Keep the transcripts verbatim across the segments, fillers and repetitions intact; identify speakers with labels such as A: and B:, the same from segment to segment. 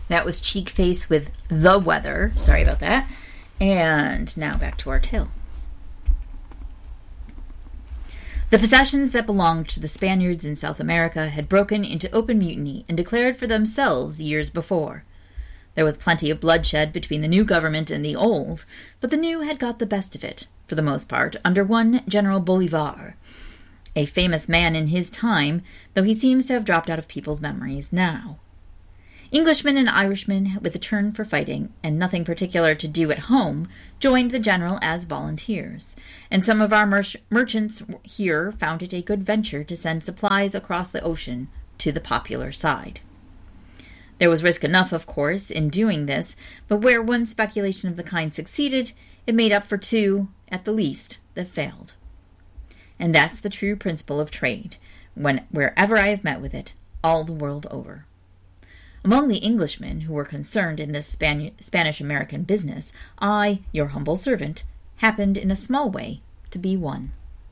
A: That was Cheekface with The Weather. Sorry about that. And now back to our tale. The possessions that belonged to the Spaniards in South America had broken into open mutiny and declared for themselves years before. There was plenty of bloodshed between the new government and the old, but the new had got the best of it, for the most part, under one General Bolivar, a famous man in his time, though he seems to have dropped out of people's memories now. Englishmen and Irishmen, with a turn for fighting and nothing particular to do at home, joined the general as volunteers, and some of our mer- merchants here found it a good venture to send supplies across the ocean to the popular side. There was risk enough, of course, in doing this, but where one speculation of the kind succeeded, it made up for two, at the least, that failed. And that's the true principle of trade, when wherever I have met with it, all the world over. Among the Englishmen who were concerned in this Span- Spanish-American business, I, your humble servant, happened in a small way to be one.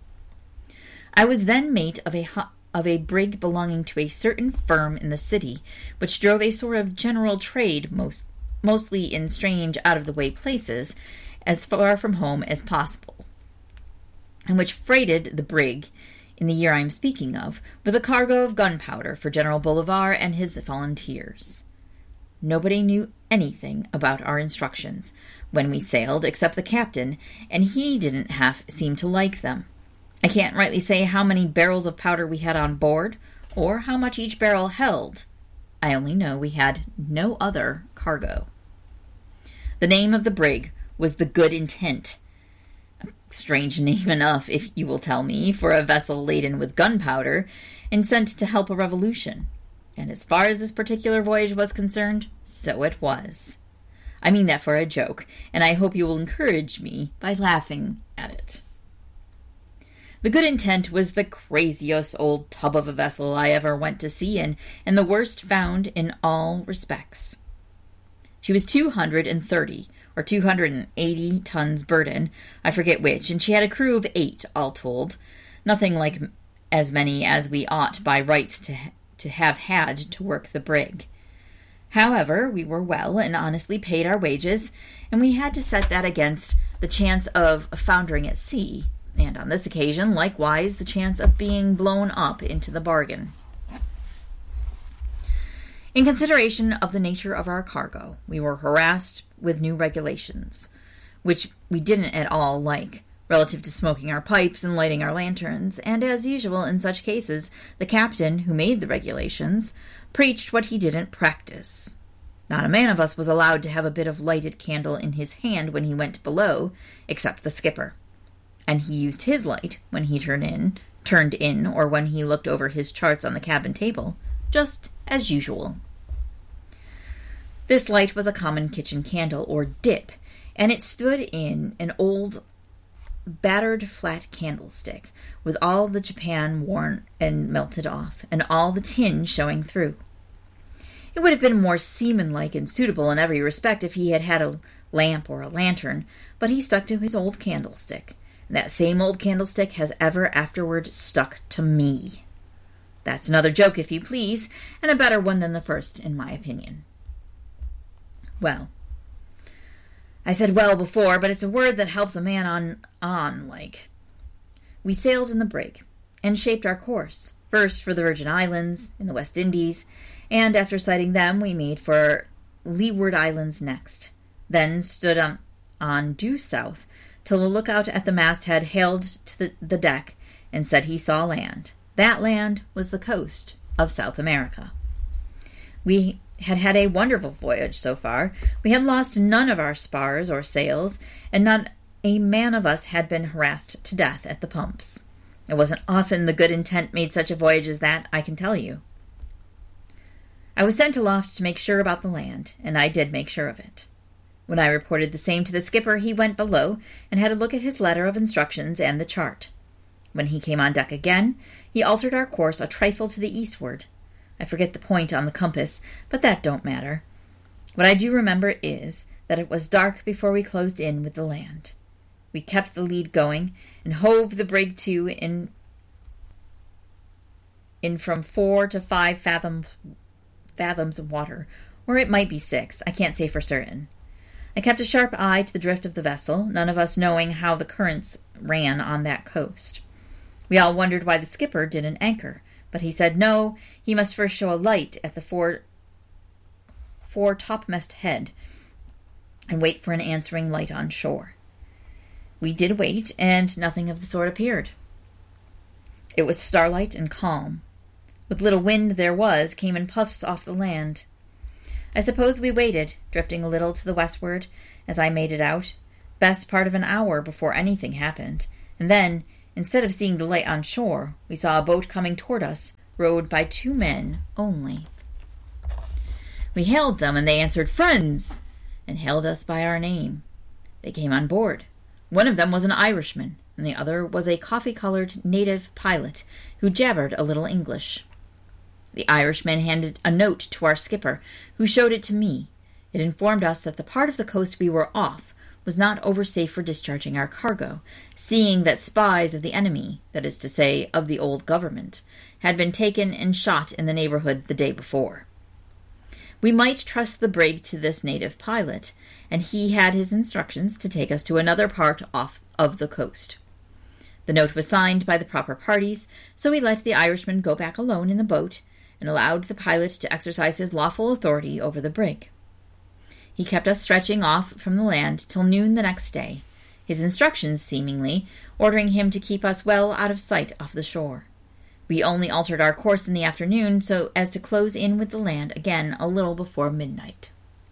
A: I was then mate of a hu- of a brig belonging to a certain firm in the city, which drove a sort of general trade, most mostly in strange, out-of-the-way places, as far from home as possible, and which freighted the brig, in the year I am speaking of, with a cargo of gunpowder for General Bolivar and his volunteers. Nobody knew anything about our instructions when we sailed, except the captain, and he didn't half seem to like them. I can't rightly say how many barrels of powder we had on board, or how much each barrel held. I only know we had no other cargo. The name of the brig was the Good Intent. Strange name enough, if you will tell me, for a vessel laden with gunpowder and sent to help a revolution. And as far as this particular voyage was concerned, so it was. I mean that for a joke, and I hope you will encourage me by laughing at it. The Good Intent was the craziest old tub of a vessel I ever went to sea in, and the worst found in all respects. She was two hundred and thirty, or two hundred and eighty tons burden, I forget which, and she had a crew of eight, all told, nothing like as many as we ought by rights to to have had to work the brig. However, we were well and honestly paid our wages, and we had to set that against the chance of foundering at sea, and on this occasion, likewise, the chance of being blown up into the bargain. In consideration of the nature of our cargo, we were harassed with new regulations, which we didn't at all like, relative to smoking our pipes and lighting our lanterns, and as usual in such cases, the captain, who made the regulations, preached what he didn't practice. Not a man of us was allowed to have a bit of lighted candle in his hand when he went below, except the skipper. And he used his light when he turned in, turned in, or when he looked over his charts on the cabin table, just as usual. This light was a common kitchen candle, or dip, and it stood in an old, battered flat candlestick, with all the Japan worn and melted off, and all the tin showing through. It would have been more seaman-like and suitable in every respect if he had had a lamp or a lantern, but he stuck to his old candlestick, and that same old candlestick has ever afterward stuck to me. That's another joke, if you please, and a better one than the first, in my opinion. Well, I said well before, but it's a word that helps a man on, on, like. We sailed in the brig, and shaped our course, first for the Virgin Islands, in the West Indies, and after sighting them, we made for Leeward Islands next, then stood on, on due south, till the lookout at the masthead hailed to the, the deck, and said he saw land. That land was the coast of South America. We had had a wonderful voyage so far. We had lost none of our spars or sails, and not a man of us had been harassed to death at the pumps. It wasn't often the Good Intent made such a voyage as that, I can tell you. I was sent aloft to make sure about the land, and I did make sure of it. When I reported the same to the skipper, he went below and had a look at his letter of instructions and the chart. When he came on deck again, he altered our course a trifle to the eastward. I forget the point on the compass, but that don't matter. What I do remember is that it was dark before we closed in with the land. We kept the lead going, and hove the brig to in, in from four to five fathom, fathoms of water, Or it might be six. I can't say for certain. I kept a sharp eye to the drift of the vessel, none of us knowing how the currents ran on that coast. We all wondered why the skipper didn't anchor, but he said no, he must first show a light at the fore, fore topmast head and wait for an answering light on shore. We did wait, and nothing of the sort appeared. It was starlight and calm. What little wind there was came in puffs off the land. I suppose we waited, drifting a little to the westward, as I made it out, best part of an hour before anything happened, and then, instead of seeing the light on shore, we saw a boat coming toward us, rowed by two men only. We hailed them, and they answered, "Friends," and hailed us by our name. They came on board. One of them was an Irishman, and the other was a coffee-colored native pilot who jabbered a little English. The Irishman handed a note to our skipper, who showed it to me. It informed us that the part of the coast we were off was not over safe for discharging our cargo, seeing that spies of the enemy, that is to say, of the old government, had been taken and shot in the neighborhood the day before. We might trust the brig to this native pilot, and he had his instructions to take us to another part off of the coast. The note was signed by the proper parties, so we let the Irishman go back alone in the boat, and allowed the pilot to exercise his lawful authority over the brig. He kept us stretching off from the land till noon the next day, his instructions, seemingly, ordering him to keep us well out of sight off the shore. We only altered our course in the afternoon so as to close in with the land again a little before midnight.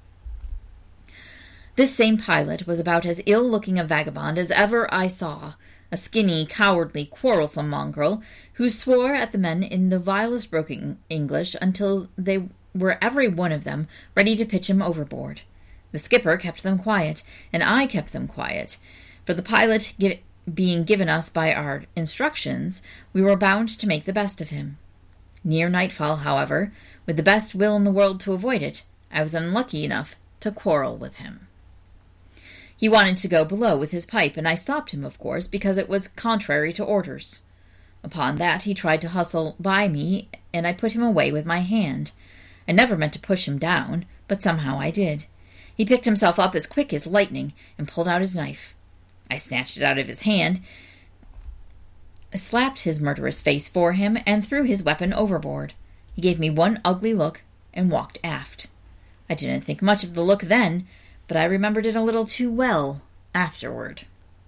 A: This same pilot was about as ill-looking a vagabond as ever I saw, a skinny, cowardly, quarrelsome mongrel, who swore at the men in the vilest broken English until they were every one of them ready to pitch him overboard. The skipper kept them quiet, and I kept them quiet, for the pilot give, being given us by our instructions, we were bound to make the best of him. Near nightfall, however, with the best will in the world to avoid it, I was unlucky enough to quarrel with him. He wanted to go below with his pipe, and I stopped him, of course, because it was contrary to orders. Upon that he tried to hustle by me, and I put him away with my hand. I never meant to push him down, but somehow I did. He picked himself up as quick as lightning, and pulled out his knife. I snatched it out of his hand, slapped his murderous face for him, and threw his weapon overboard. He gave me one ugly look, and walked aft. I didn't think much of the look then, but I remembered it a little too well afterward.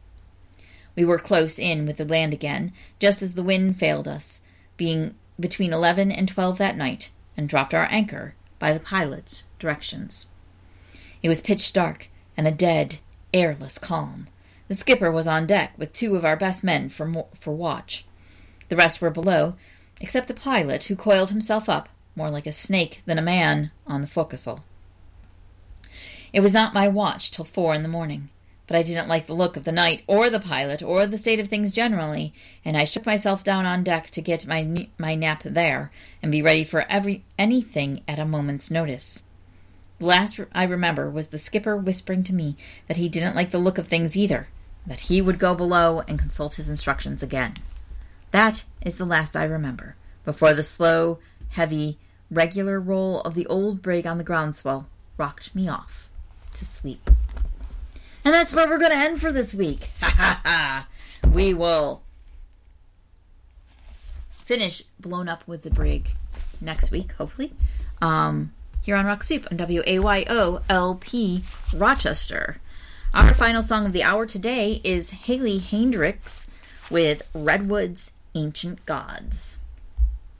A: We were close in with the land again, just as the wind failed us, being between eleven and twelve that night, and dropped our anchor by the pilot's directions. It was pitch dark, and a dead, airless calm. The skipper was on deck with two of our best men for, mo- for watch. The rest were below, except the pilot, who coiled himself up, more like a snake than a man, on the forecastle. It was not my watch till four in the morning, but I didn't like the look of the night or the pilot or the state of things generally, and I shook myself down on deck to get my my nap there and be ready for every anything at a moment's notice. The last I remember was the skipper whispering to me that he didn't like the look of things either, that he would go below and consult his instructions again. That is the last I remember, before the slow, heavy, regular roll of the old brig on the groundswell rocked me off to sleep. And that's where we're going to end for this week. Ha ha ha. We will finish Blown Up with the Brig next week, hopefully, um, here on Rock Soup on W A Y O L P Rochester. Our final song of the hour today is Haley Hendricks with Redwood's Ancient Gods.